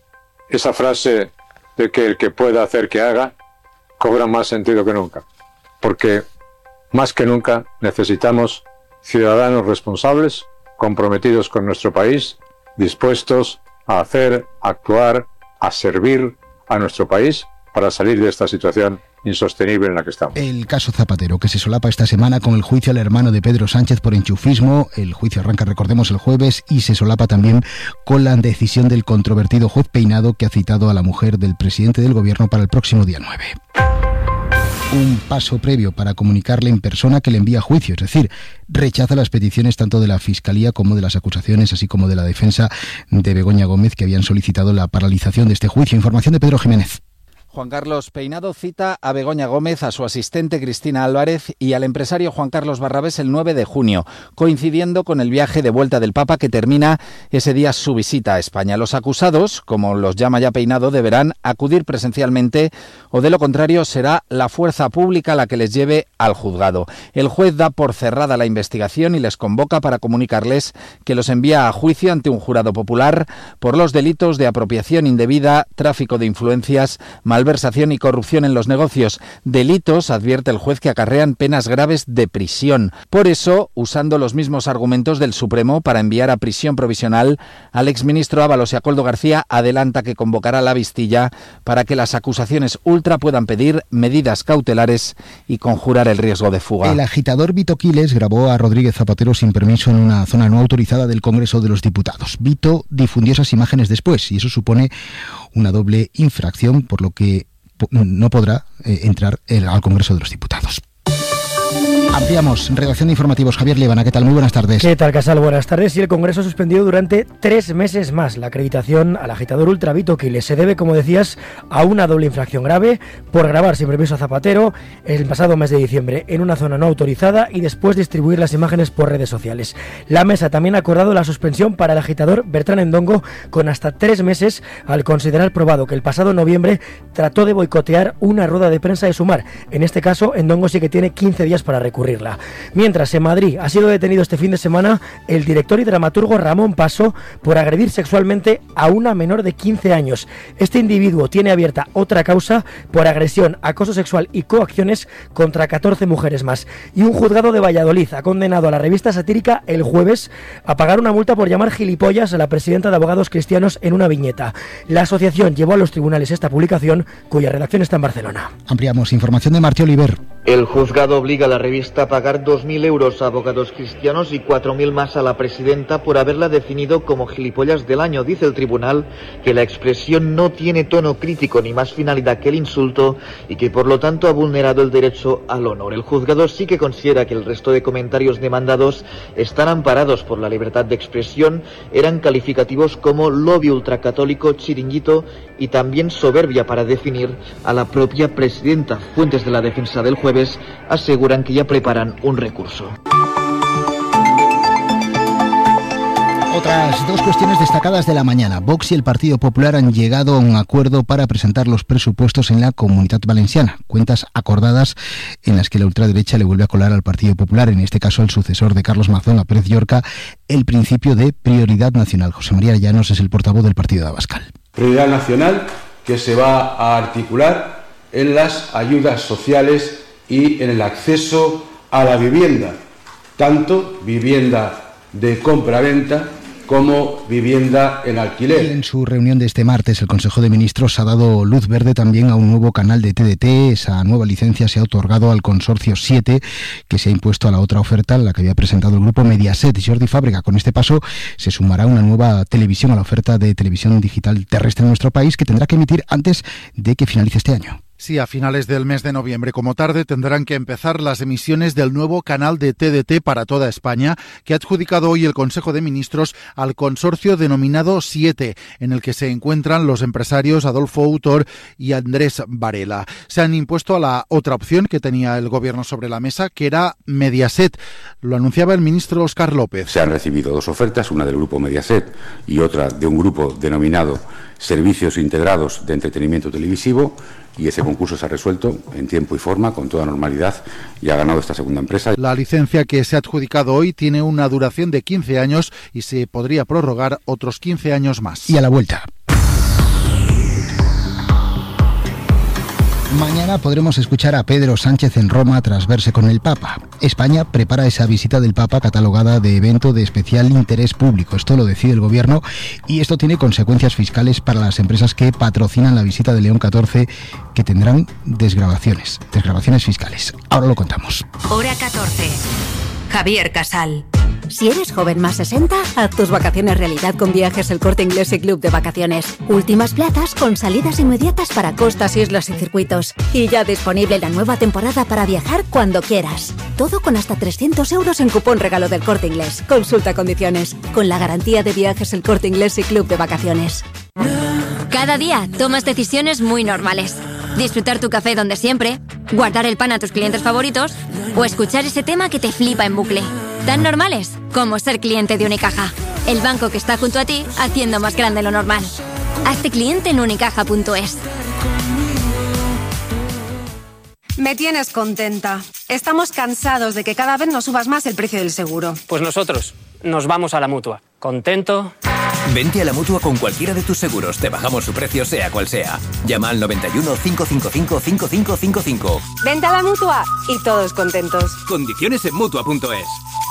esa frase de que el que pueda hacer, que haga, cobra más sentido que nunca. Porque más que nunca necesitamos ciudadanos responsables, comprometidos con nuestro país, dispuestos a hacer, a actuar, a servir a nuestro país para salir de esta situación insostenible en la que estamos. El caso Zapatero, que se solapa esta semana con el juicio al hermano de Pedro Sánchez por enchufismo. El juicio arranca, recordemos, el jueves y se solapa también con la decisión del controvertido juez Peinado, que ha citado a la mujer del presidente del gobierno para el próximo día nueve. Un paso previo para comunicarle en persona que le envía a juicio, es decir, rechaza las peticiones tanto de la Fiscalía como de las acusaciones, así como de la defensa de Begoña Gómez, que habían solicitado la paralización de este juicio. Información de Pedro Jiménez. Juan Carlos Peinado cita a Begoña Gómez, a su asistente Cristina Álvarez y al empresario Juan Carlos Barrabés el nueve de junio, coincidiendo con el viaje de vuelta del Papa, que termina ese día su visita a España. Los acusados, como los llama ya Peinado, deberán acudir presencialmente o de lo contrario será la fuerza pública la que les lleve al juzgado. El juez da por cerrada la investigación y les convoca para comunicarles que los envía a juicio ante un jurado popular por los delitos de apropiación indebida, tráfico de influencias, mal malversación y corrupción en los negocios, delitos, advierte el juez, que acarrean penas graves de prisión. Por eso, usando los mismos argumentos del Supremo para enviar a prisión provisional al exministro Ábalos y a Koldo García, adelanta que convocará la vistilla para que las acusaciones ultra puedan pedir medidas cautelares y conjurar el riesgo de fuga. El agitador Vito Quiles grabó a Rodríguez Zapatero sin permiso en una zona no autorizada del Congreso de los Diputados. Vito difundió esas imágenes después y eso supone una doble infracción, por lo que no podrá eh, entrar el, al Congreso de los Diputados. Ampliamos. Redacción de informativos. Javier Líbana, ¿qué tal? Muy buenas tardes. ¿Qué tal, Casal? Buenas tardes. Y el Congreso ha suspendido durante tres meses más la acreditación al agitador ultra Vito Quiles. Se debe, como decías, a una doble infracción grave por grabar sin permiso a Zapatero el pasado mes de diciembre en una zona no autorizada y después distribuir las imágenes por redes sociales. La mesa también ha acordado la suspensión para el agitador Bertrán Endongo con hasta tres meses al considerar probado que el pasado noviembre trató de boicotear una rueda de prensa de Sumar. En este caso, Endongo sí que tiene quince días para recurrirla. Mientras, en Madrid ha sido detenido este fin de semana el director y dramaturgo Ramón Paso por agredir sexualmente a una menor de quince años. Este individuo tiene abierta otra causa por agresión, acoso sexual y coacciones contra catorce mujeres más. Y un juzgado de Valladolid ha condenado a la revista satírica El Jueves a pagar una multa por llamar gilipollas a la presidenta de Abogados Cristianos en una viñeta. La asociación llevó a los tribunales esta publicación, cuya redacción está en Barcelona. Ampliamos. Información de Martí Oliver. El juzgado obliga a la revista a pagar dos mil euros a Abogados Cristianos y cuatro mil más a la presidenta por haberla definido como gilipollas del año. Dice el tribunal que la expresión no tiene tono crítico ni más finalidad que el insulto y que por lo tanto ha vulnerado el derecho al honor. El juzgado sí que considera que el resto de comentarios demandados están amparados por la libertad de expresión, eran calificativos como lobby ultracatólico, chiringuito y también soberbia para definir a la propia presidenta. Fuentes de la defensa del jueves aseguran que ya preparan un recurso. Otras dos cuestiones destacadas de la mañana. Vox y el Partido Popular han llegado a un acuerdo para presentar los presupuestos en la Comunitat Valenciana. Cuentas acordadas en las que la ultraderecha le vuelve a colar al Partido Popular, en este caso el sucesor de Carlos Mazón, a Pérez Llorca, el principio de prioridad nacional. José María Llanos es el portavoz del partido de Abascal. Prioridad nacional que se va a articular en las ayudas sociales y en el acceso a la vivienda, tanto vivienda de compra-venta como vivienda en alquiler. Y en su reunión de este martes, el Consejo de Ministros ha dado luz verde también a un nuevo canal de T D T. Esa nueva licencia se ha otorgado al Consorcio siete, que se ha impuesto a la otra oferta, la que había presentado el grupo Mediaset. Jordi Fábrega, con este paso se sumará una nueva televisión a la oferta de televisión digital terrestre en nuestro país, que tendrá que emitir antes de que finalice este año. Sí, a finales del mes de noviembre como tarde tendrán que empezar las emisiones del nuevo canal de T D T para toda España, que ha adjudicado hoy el Consejo de Ministros al consorcio denominado siete, en el que se encuentran los empresarios Adolfo Autor y Andrés Varela. Se han impuesto a la otra opción que tenía el Gobierno sobre la mesa, que era Mediaset. Lo anunciaba el ministro Óscar López. Se han recibido dos ofertas, una del grupo Mediaset y otra de un grupo denominado Servicios Integrados de Entretenimiento Televisivo, y ese concurso se ha resuelto en tiempo y forma, con toda normalidad, y ha ganado esta segunda empresa. La licencia que se ha adjudicado hoy tiene una duración de quince años y se podría prorrogar otros quince años más. Y a la vuelta. Mañana podremos escuchar a Pedro Sánchez en Roma tras verse con el Papa. España prepara esa visita del Papa catalogada de evento de especial interés público. Esto lo decide el Gobierno y esto tiene consecuencias fiscales para las empresas que patrocinan la visita de León catorce, que tendrán desgravaciones, desgravaciones fiscales. Ahora lo contamos. Hora catorce. Javier Casal. Si eres joven más sesenta, haz tus vacaciones realidad con Viajes El Corte Inglés y Club de Vacaciones. Últimas plazas con salidas inmediatas para costas, islas y circuitos. Y ya disponible la nueva temporada para viajar cuando quieras. Todo con hasta trescientos euros en cupón regalo del Corte Inglés. Consulta condiciones. Con la garantía de Viajes El Corte Inglés y Club de Vacaciones. Cada día tomas decisiones muy normales. Disfrutar tu café donde siempre, guardar el pan a tus clientes favoritos o escuchar ese tema que te flipa en bucle. Tan normales como ser cliente de Unicaja, el banco que está junto a ti haciendo más grande lo normal. Hazte cliente en unicaja punto es. Me tienes contenta. Estamos cansados de que cada vez nos subas más el precio del seguro. Pues nosotros nos vamos a la Mutua. Contento. Vente a la Mutua con cualquiera de tus seguros. Te bajamos su precio sea cual sea. Llama al noventa y uno, cinco cinco cinco, cinco cinco cinco cinco. Vente a la Mutua y todos contentos. Condiciones en mutua punto es.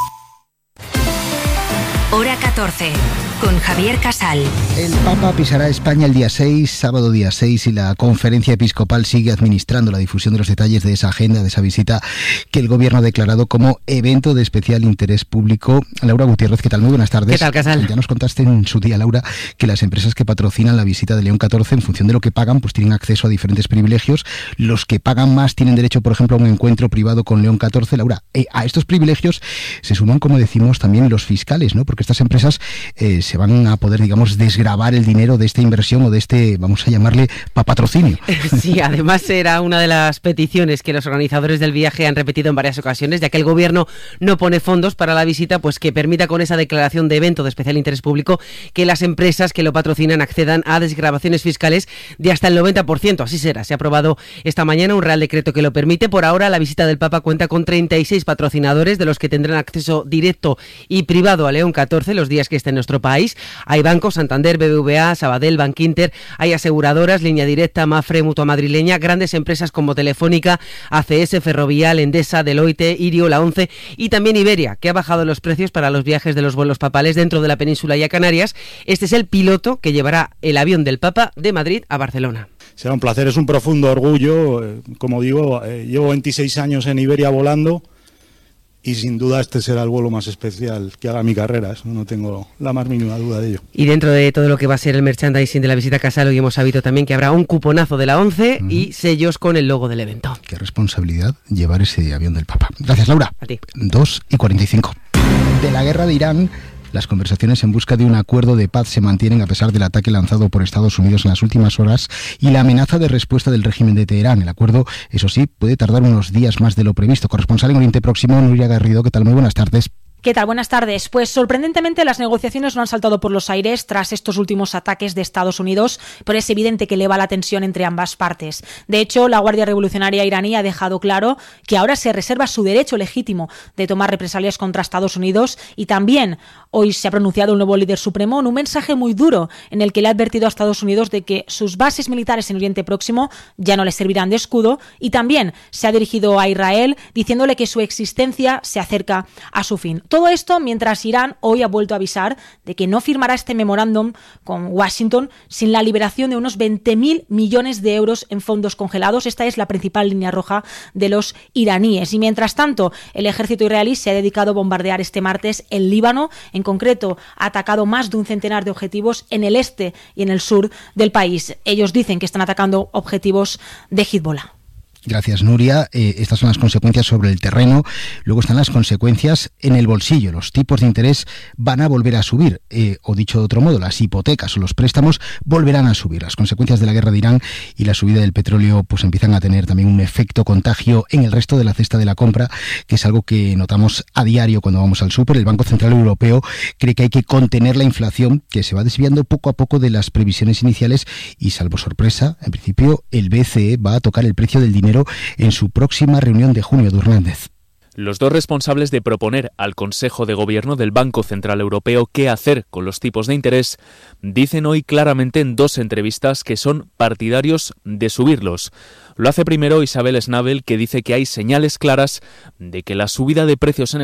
Hora catorce. Con Javier Casal. El Papa pisará España el día seis, sábado día seis, y la Conferencia Episcopal sigue administrando la difusión de los detalles de esa agenda, de esa visita que el Gobierno ha declarado como evento de especial interés público. Laura Gutiérrez, ¿qué tal? Muy buenas tardes. ¿Qué tal, Casal? Ya nos contaste en su día, Laura, que las empresas que patrocinan la visita de León catorce, en función de lo que pagan, pues tienen acceso a diferentes privilegios. Los que pagan más tienen derecho, por ejemplo, a un encuentro privado con León catorce. Laura, eh, a estos privilegios se suman, como decimos, también los fiscales, ¿no? Porque estas empresas eh, se van a poder, digamos, desgravar el dinero de esta inversión o de este, vamos a llamarle, patrocinio. Sí, además era una de las peticiones que los organizadores del viaje han repetido en varias ocasiones, ya que el Gobierno no pone fondos para la visita, pues que permita con esa declaración de evento de especial interés público que las empresas que lo patrocinan accedan a desgravaciones fiscales de hasta el noventa por ciento. Así será. Se ha aprobado esta mañana un Real Decreto que lo permite. Por ahora, la visita del Papa cuenta con treinta y seis patrocinadores, de los que tendrán acceso directo y privado a León catorce los días que esté en nuestro país. Hay bancos, Santander, B B V A, Sabadell, Bankinter, hay aseguradoras, Línea Directa, Mafre, Mutua Madrileña, grandes empresas como Telefónica, A C S, Ferrovial, Endesa, Deloitte, Irio, la ONCE y también Iberia, que ha bajado los precios para los viajes de los vuelos papales dentro de la península y a Canarias. Este es el piloto que llevará el avión del Papa de Madrid a Barcelona. Será un placer, es un profundo orgullo. Como digo, eh, llevo veintiséis años en Iberia volando. Y sin duda este será el vuelo más especial que haga mi carrera, eso no tengo la más mínima duda de ello. Y dentro de todo lo que va a ser el merchandising de la visita a Casal, hoy hemos sabido también que habrá un cuponazo de la ONCE uh-huh. y sellos con el logo del evento. Qué responsabilidad llevar ese avión del Papa. Gracias, Laura. A ti. dos y cuarenta y cinco. De la guerra de Irán, las conversaciones en busca de un acuerdo de paz se mantienen a pesar del ataque lanzado por Estados Unidos en las últimas horas y la amenaza de respuesta del régimen de Teherán. El acuerdo, eso sí, puede tardar unos días más de lo previsto. Corresponsal en Oriente Próximo, Nuria Garrido, ¿qué tal? Muy buenas tardes. ¿Qué tal? Buenas tardes. Pues sorprendentemente las negociaciones no han saltado por los aires tras estos últimos ataques de Estados Unidos, pero es evidente que eleva la tensión entre ambas partes. De hecho, la Guardia Revolucionaria iraní ha dejado claro que ahora se reserva su derecho legítimo de tomar represalias contra Estados Unidos y también hoy se ha pronunciado el nuevo líder supremo en un mensaje muy duro en el que le ha advertido a Estados Unidos de que sus bases militares en Oriente Próximo ya no les servirán de escudo y también se ha dirigido a Israel diciéndole que su existencia se acerca a su fin. Todo esto mientras Irán hoy ha vuelto a avisar de que no firmará este memorándum con Washington sin la liberación de unos veinte mil millones de euros en fondos congelados. Esta es la principal línea roja de los iraníes. Y mientras tanto, el ejército israelí se ha dedicado a bombardear este martes el Líbano. En concreto, ha atacado más de un centenar de objetivos en el este y en el sur del país. Ellos dicen que están atacando objetivos de Hezbollah. Gracias, Nuria. Eh, estas son las consecuencias sobre el terreno. Luego están las consecuencias en el bolsillo. Los tipos de interés van a volver a subir. Eh, o dicho de otro modo, las hipotecas o los préstamos volverán a subir. Las consecuencias de la guerra de Irán y la subida del petróleo pues empiezan a tener también un efecto contagio en el resto de la cesta de la compra, que es algo que notamos a diario cuando vamos al súper. El Banco Central Europeo cree que hay que contener la inflación, que se va desviando poco a poco de las previsiones iniciales y, salvo sorpresa, en principio el B C E va a tocar el precio del dinero en su próxima reunión de junio. de Hernández. Los dos responsables de proponer al Consejo de Gobierno del Banco Central Europeo qué hacer con los tipos de interés dicen hoy claramente en dos entrevistas que son partidarios de subirlos. Lo hace primero Isabel Schnabel, que dice que hay señales claras de que la subida de precios en